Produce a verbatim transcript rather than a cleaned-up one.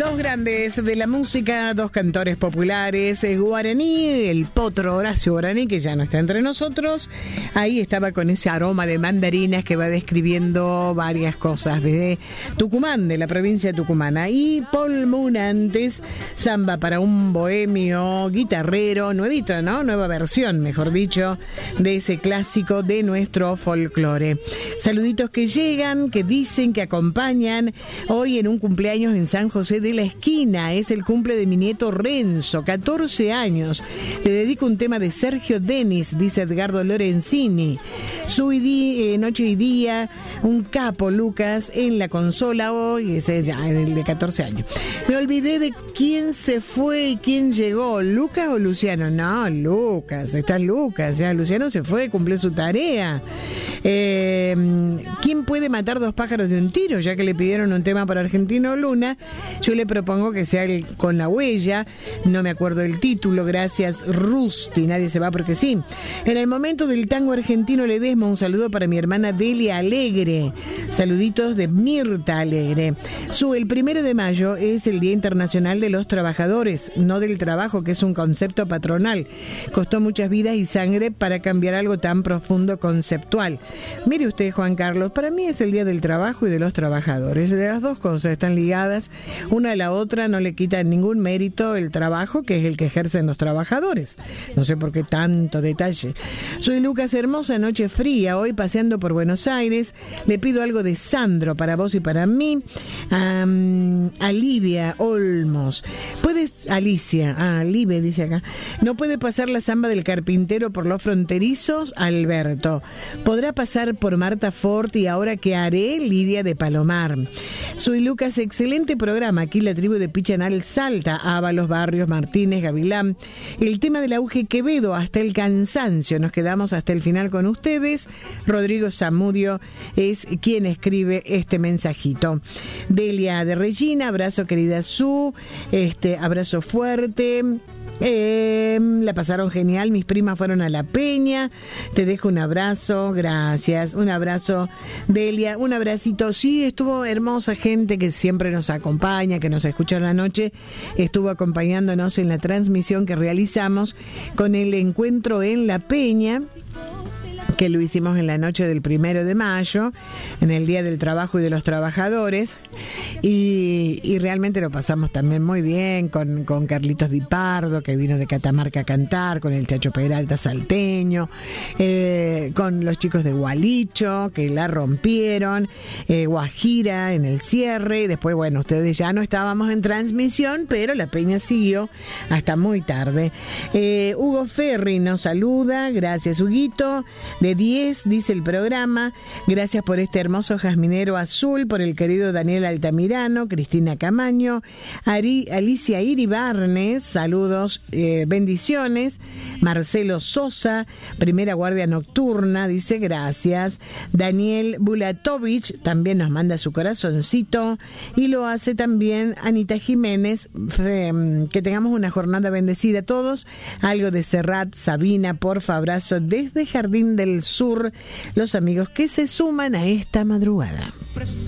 Dos grandes de la música, dos cantores populares, eh, Guaraní, el potro Horacio Guaraní, que ya no está entre nosotros. Ahí estaba con ese aroma de mandarinas que va describiendo varias cosas de Tucumán, de la provincia tucumana. Y Paul Moon antes, Samba para un bohemio guitarrero, nuevito, ¿no? Nueva versión, mejor dicho, de ese clásico de nuestro folclore. Saluditos que llegan, que dicen, que acompañan hoy en un cumpleaños en San José de la Esquina. Es el cumple de mi nieto Renzo, catorce años. Le dedico un tema de Sergio Denis, dice Edgardo Lorenzini. Su eh, noche y día, un capo Lucas en la consola hoy, ese ya, el de catorce años. Me olvidé de quién se fue y quién llegó, ¿Lucas o Luciano? No, Lucas, está Lucas, ya Luciano se fue, cumplió su tarea. Eh, ¿Quién puede matar dos pájaros de un tiro? Ya que le pidieron un tema para Argentino Luna, yo le propongo que sea el Con la Huella. No me acuerdo el título, gracias Rusti, nadie se va porque sí. En el momento del tango argentino Ledesma, un saludo para mi hermana Delia Alegre. Saluditos de Mirta Alegre. Su, el primero de mayo es el Día Internacional de los Trabajadores, no del trabajo, que es un concepto patronal. Costó muchas vidas y sangre para cambiar algo tan profundo conceptual. Mire usted, Juan Carlos, para mí es el Día del Trabajo y de los Trabajadores. De las dos cosas están ligadas, una a la otra, no le quita ningún mérito el trabajo, que es el que ejercen los trabajadores. No sé por qué tanto detalle. Soy Lucas Hermosa, noche fría, hoy paseando por Buenos Aires. Le pido algo de Sandro para vos y para mí. Um, Alivia Olmos. ¿Puedes, Alicia? Ah, Alive dice acá. ¿No puede pasar la samba del carpintero por los fronterizos? Alberto. ¿Podrá pasar por Marta Fort y ahora qué haré? Lidia de Palomar. Soy Lucas, excelente programa. Aquí la tribu de Pichanal Salta, Ábalos, Barrios, Martínez, Gavilán. El tema del auge Quevedo hasta el cansancio. Nos quedamos hasta el final con ustedes. Rodrigo Zamudio es quien escribe este mensajito. Delia de Regina, abrazo querida Su, este abrazo fuerte. Eh, la pasaron genial, mis primas fueron a la peña. Te dejo un abrazo, gracias. Un abrazo, Delia, un abracito. Sí, estuvo hermosa gente que siempre nos acompaña, que nos escucha en la noche. Estuvo acompañándonos en la transmisión que realizamos con el encuentro en la peña, que lo hicimos en la noche del primero de mayo, en el Día del Trabajo y de los Trabajadores, y, y realmente lo pasamos también muy bien con, con Carlitos Di Pardo, que vino de Catamarca a cantar, con el Chacho Peralta salteño, eh, con los chicos de Gualicho, que la rompieron, eh, Guajira en el cierre, y después, bueno, ustedes ya no estábamos en transmisión, pero la peña siguió hasta muy tarde. Eh, Hugo Ferri nos saluda, gracias Huguito. De diez, dice el programa. Gracias por este hermoso jazminero azul, por el querido Daniel Altamirano, Cristina Camaño, Ari, Alicia Iribarnes, saludos, eh, bendiciones. Marcelo Sosa, Primera Guardia Nocturna, dice gracias. Daniel Bulatovich también nos manda su corazoncito, y lo hace también Anita Jiménez. Que tengamos una jornada bendecida todos. Algo de Serrat, Sabina, porfa, abrazo desde Jardín del Sur, los amigos que se suman a esta madrugada.